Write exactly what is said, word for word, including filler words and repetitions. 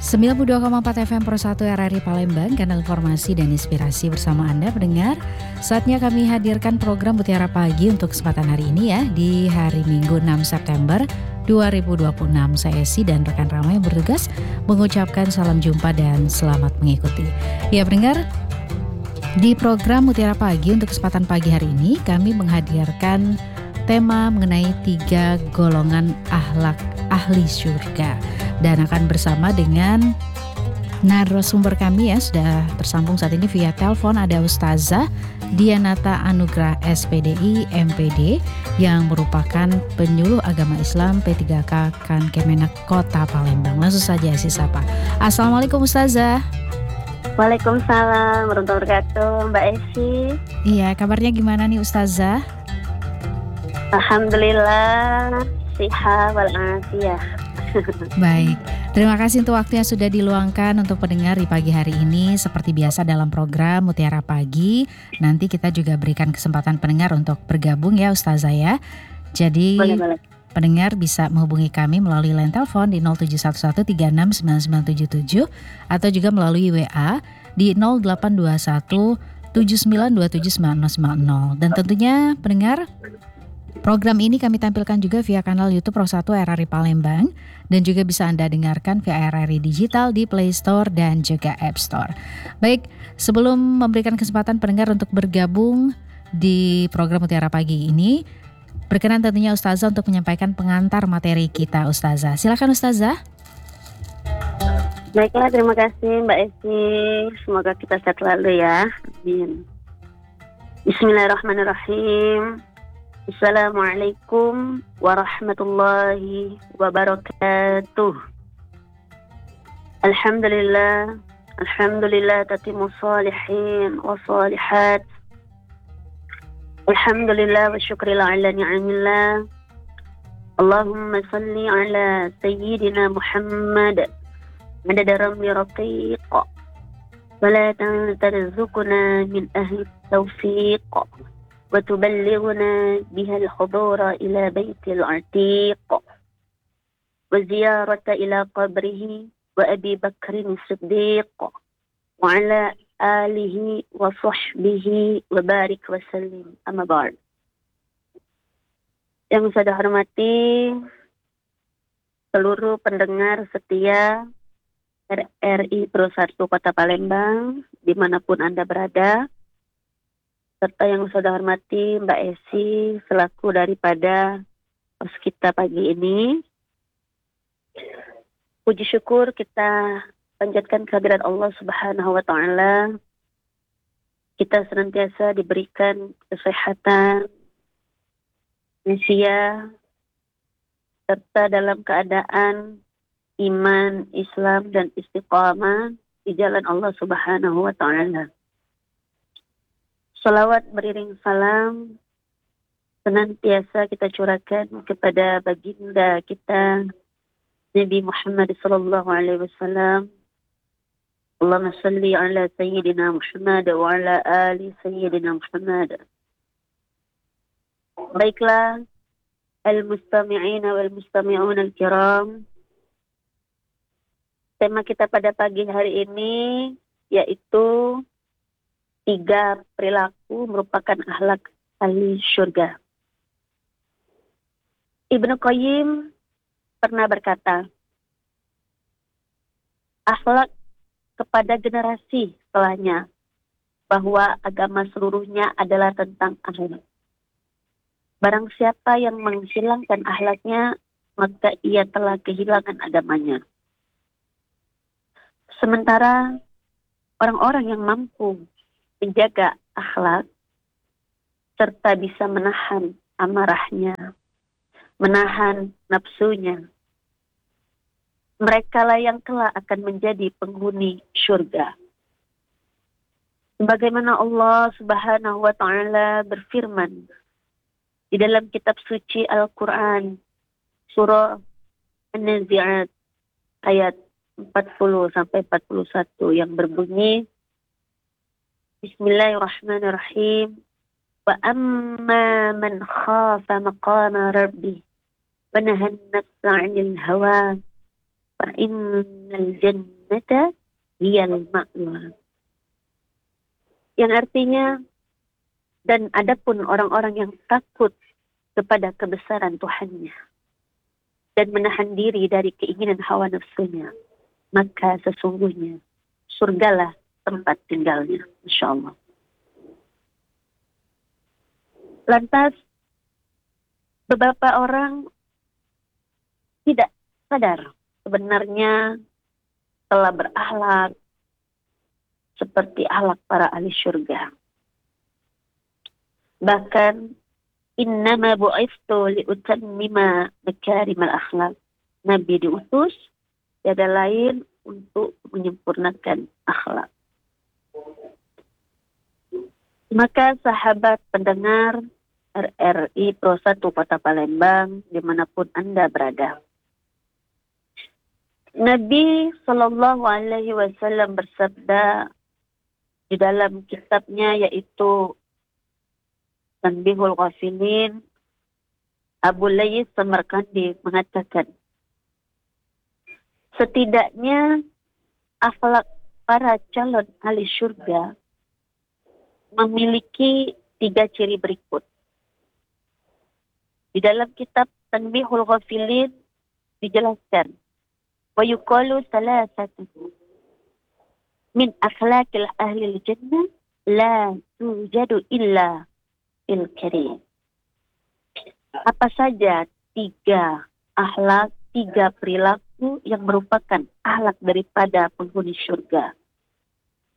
sembilan puluh dua koma empat F M Pro satu R R I Palembang, kanal informasi dan inspirasi bersama Anda pendengar. Saatnya kami hadirkan program Mutiara Pagi untuk kesempatan hari ini ya, di hari Minggu enam September dua ribu dua puluh enam. Saya Esi dan rekan ramai yang bertugas mengucapkan salam jumpa dan selamat mengikuti. Ya pendengar, di program Mutiara Pagi untuk kesempatan pagi hari ini kami menghadirkan tema mengenai tiga golongan akhlak ahli surga. Dan akan bersama dengan narasumber kami ya, sudah tersambung saat ini via telepon, ada Ustazah Dianata Anugrah S P D I M P D yang merupakan penyuluh agama Islam P tiga K Kan Kemenak Kota Palembang. Langsung saja si sapa. Assalamualaikum Ustazah. Waalaikumsalam warahmatullahi wabarakatuh, Mbak Esi. Iya, kabarnya gimana nih Ustazah? Alhamdulillah, siha wal afiyah. Baik, terima kasih untuk waktu yang sudah diluangkan untuk pendengar di pagi hari ini. Seperti biasa dalam program Mutiara Pagi, nanti kita juga berikan kesempatan pendengar untuk bergabung ya Ustazah ya. Jadi Boleh, boleh. pendengar bisa menghubungi kami melalui line telepon di nol tujuh satu satu tiga enam sembilan sembilan tujuh tujuh atau juga melalui W A di nol delapan dua satu tujuh sembilan dua tujuh sembilan nol sembilan nol. Dan tentunya pendengar, program ini kami tampilkan juga via kanal YouTube Pro satu R R I Palembang dan juga bisa Anda dengarkan via R R I Digital di Play Store dan juga App Store. Baik, sebelum memberikan kesempatan pendengar untuk bergabung di program Mutiara Pagi ini, berkenan tentunya Ustazah untuk menyampaikan pengantar materi kita Ustazah. Silakan Ustazah. Baiklah, terima kasih Mbak Esi. Semoga kita sehat selalu ya. Amin. Bismillahirrahmanirrahim. Assalamualaikum warahmatullahi wabarakatuh. Alhamdulillah, Alhamdulillah tatimu salihin wa salihat. Alhamdulillah wa syukrila ala ni'amillah. Allahumma salli ala sayyidina Muhammad madad ramli raqiq wa la tantarzukuna min ahli tawfiq وتبلغنا بها الحضور إلى بيت العتيق وزيارة إلى قبره وأبي بكر الصديق وعلى آله وصحبه وبارك وسلم. أما بعد. Yang saya hormati seluruh pendengar setia R R I Pro satu Kota Palembang dimanapun Anda berada, serta yang saya hormati Mbak Esi selaku daripada host kita pagi ini. Puji syukur kita panjatkan kehadirat Allah Subhanahu wa taala. Kita senantiasa diberikan kesehatan, usia, serta dalam keadaan iman, Islam dan istiqamah di jalan Allah Subhanahu wa taala. Salawat beriring salam senantiasa kita curahkan kepada baginda kita Nabi Muhammad sallallahu alaihi wasallam. Allahumma salli ala sayyidina Muhammad wa ala ali sayyidina Muhammad. Baiklah, al-mustami'ina wal mustami'un al-kiram. Tema kita pada pagi hari ini yaitu tiga perilaku merupakan akhlak ahli syurga. Ibnu Qayyim pernah berkata, akhlak kepada generasi setelahnya, bahwa agama seluruhnya adalah tentang akhlak. Barang siapa yang menghilangkan akhlaknya, maka ia telah kehilangan agamanya. Sementara orang-orang yang mampu menjaga akhlak serta bisa menahan amarahnya, menahan nafsunya, merekalah yang kelak akan menjadi penghuni syurga. Sebagaimana Allah Subhanahu wa taala berfirman di dalam kitab suci Al-Qur'an surah An-Nazi'at ayat empat puluh sampai empat puluh satu yang berbunyi, Bismillahirrahmanirrahim. Wa amma man khafa maqama rabbih wa nahan nafsa 'anil hawa fa innal jannata jannata hiyal ma'wa. Yang artinya, dan adapun orang-orang yang takut kepada kebesaran Tuhannya dan menahan diri dari keinginan hawa nafsunya, maka sesungguhnya surgalah tempat tinggalnya, insyaallah. Lantas beberapa orang tidak sadar sebenarnya telah berakhlak seperti akhlak para ahli syurga. Bahkan innama bu'istu liutammima makarimal akhlak. Nabi diutus tiada lain untuk menyempurnakan akhlak. Maka sahabat pendengar R R I Pro satu Kota Palembang dimanapun Anda berada, Nabi Shallallahu Alaihi Wasallam bersabda di dalam kitabnya, yaitu Tanbihul Ghafilin, Abu Layth Samarkandi mengatakan, setidaknya akhlak para calon ahli syurga memiliki tiga ciri berikut. Di dalam kitab Tanbihul Ghafilin dijelaskan, wa yuqalu salasatu min akhlaqil ahli jannah la tujadu illa fil karim. Apa saja tiga akhlak, tiga perilaku yang merupakan akhlak daripada penghuni syurga?